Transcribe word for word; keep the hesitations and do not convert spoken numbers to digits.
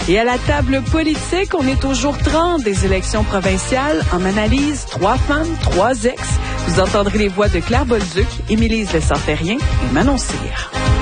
Et à la table politique, on est au jour trente des élections provinciales. En analyse, trois femmes, trois ex. Vous entendrez les voix de Claire Bolduc, Émilise Lessard-Terrien et Manon Cyr.